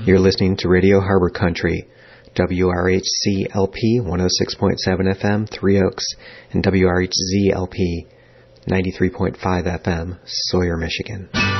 You're listening to Radio Harbor Country, WRHC-LP 106.7 FM, Three Oaks, and WRHZ-LP 93.5 FM, Sawyer, Michigan.